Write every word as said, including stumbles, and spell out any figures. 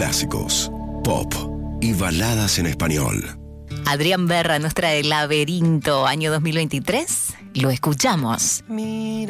clásicos, pop y baladas en español. Adrián Berra nos trae Laberinto, año dos mil veintitrés. Lo escuchamos. Mira.